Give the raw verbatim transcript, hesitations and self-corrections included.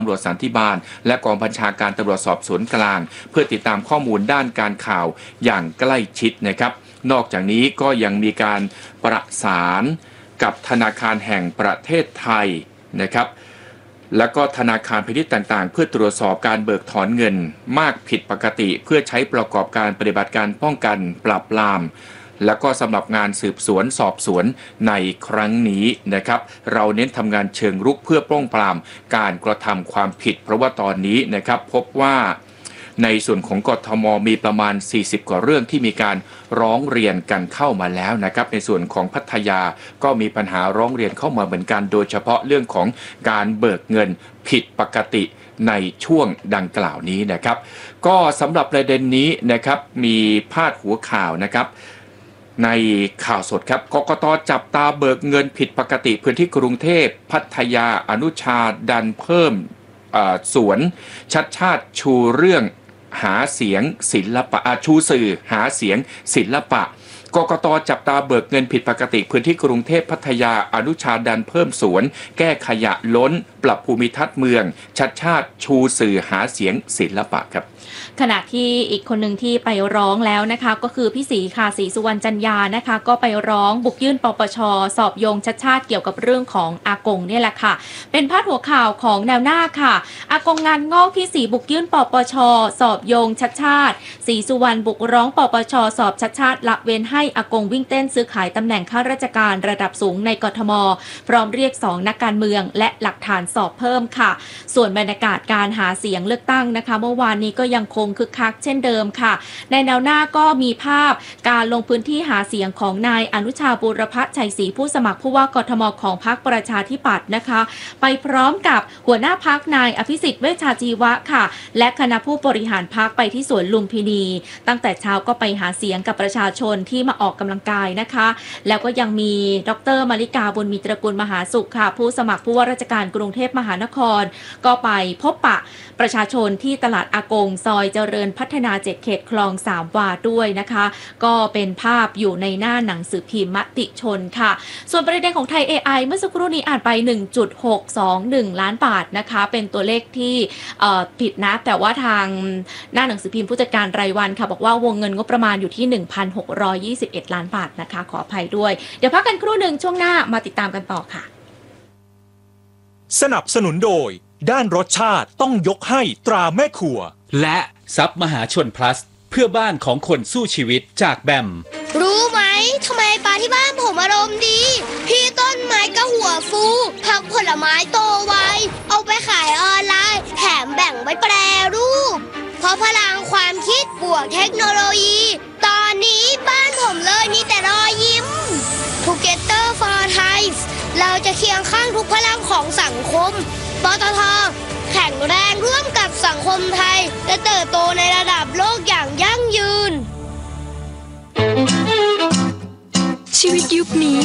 ตำรวจสันติบาลและกองบัญชาการตำรวจสอบสวนกลางเพื่อติดตามข้อมูลด้านการข่าวอย่างใกล้ชิดนะครับนอกจากนี้ก็ยังมีการประสานกับธนาคารแห่งประเทศไทยนะครับและก็ธนาคารพาณิชย์ต่างๆเพื่อตรวจสอบการเบิกถอนเงินมากผิดปกติเพื่อใช้ประกอบการปฏิบัติการป้องกันปราบปรามแล้วก็สำหรับงานสืบสวนสอบสวนในครั้งนี้นะครับเราเน้นทำงานเชิงรุกเพื่อป้องปรามการกระทำความผิดเพราะว่าตอนนี้นะครับพบว่าในส่วนของกทม.มีประมาณสี่สิบกว่าเรื่องที่มีการร้องเรียนกันเข้ามาแล้วนะครับในส่วนของพัทยาก็มีปัญหาร้องเรียนเข้ามาเหมือนกันโดยเฉพาะเรื่องของการเบิกเงินผิดปกติในช่วงดังกล่าวนี้นะครับก็สำหรับประเด็นนี้นะครับมีพาดหัวข่าวนะครับในข่าวสดครับกกต.จับตาเบิกเงินผิดปกติพื้นที่กรุงเทพพัทยาอนุชาดันเพิ่มสวนชัดชาติชูเรื่องหาเสียงศิลปะชูสื่อหาเสียงศิลปะกกต.จับตาเบิกเงินผิดปกติพื้นที่กรุงเทพพัทยาอนุชาดันเพิ่มสวนแก้ขยะล้นปรับภูมิทัศน์เมืองชัดชาติชูสื่อหาเสียงศิลปะครับขณะที่อีกคนหนึ่งที่ไปร้องแล้วนะคะก็คือพี่ศรีค่ะศรีสุวรรณจันยานะคะก็ไปร้องบุกยื่นปปช.สอบโยงชัดชาติเกี่ยวกับเรื่องของอากงเนี่ยแหละค่ะเป็นพาดหัวข่าวของแนวหน้าค่ะอากงงานงอกพี่ศรีบุกยื่นปปช.สอบโยงชัดชาติศรีสุวรรณบุกร้องปปช.สอบชัดชาติละเว้นให้อากงวิ่งเต้นซื้อขายตำแหน่งข้าราชการระดับสูงในกทม.พร้อมเรียกสองนักการเมืองและหลักฐานสอบเพิ่มค่ะส่วนบรรยากาศการหาเสียงเลือกตั้งนะคะเมื่อวานนี้ก็ยังคงคึกคักเช่นเดิมค่ะในแนวหน้าก็มีภาพการลงพื้นที่หาเสียงของนายอนุชาบูรพชัยศรีผู้สมัครผู้ว่ากทม.ของพรรคประชาธิปัตย์นะคะไปพร้อมกับหัวหน้าพรรคนายอภิสิทธิ์เวชชาชีวะค่ะและคณะผู้บริหารพรรคไปที่สวนลุมพินีตั้งแต่เช้าก็ไปหาเสียงกับประชาชนที่มาออกกำลังกายนะคะแล้วก็ยังมีดร.มาริกาบุญมีตระกูลมหาสุขค่ะผู้สมัครผู้ว่าราชการกรุงเทพมหานครก็ไปพบปะประชาชนที่ตลาดอากงซอยเจริญพัฒนาเจ็ดเขตคลองสามวาด้วยนะคะก็เป็นภาพอยู่ในหน้าหนังสือพิมพ์มติชนค่ะส่วนประเด็นของไทย เอ ไอ เมื่อสักครู่นี้อ่านไป หนึ่งจุดหกสองหนึ่ง ล้านบาทนะคะเป็นตัวเลขที่ผิดนะแต่ว่าทางหน้าหนังสือพิมพ์ผู้จัดการรายวันค่ะบอกว่าวงเงินงบประมาณอยู่ที่ หนึ่งพันหกร้อยยี่สิบเอ็ด ล้านบาทนะคะขออภัยด้วยเดี๋ยวพักกันครู่หนึ่งช่วงหน้ามาติดตามกันต่อค่ะสนับสนุนโดยด้านรสชาติต้องยกให้ตราแม่ครัวและซับมหาชน plus เพื่อบ้านของคนสู้ชีวิตจากแบมรู้ไหมทำไมปลาที่บ้านผมอารมณ์ดีพี่ต้นไม้ก็หัวฟูผักผลไม้โตไวเอาไปขายออนไลน์แถมแบ่งไว้แปรรูปเพราะพลังความคิดบวกเทคโนโลยีตอนนี้บ้านผมเลยมีแต่รอยยิ้ม Together for Thai เราจะเคียงข้างทุกพลังของสังคมปตท.แข็งแรงร่วมกับสังคมไทยและเติบโตในระดับโลกอย่างยั่งยืนชีวิตยุคนี้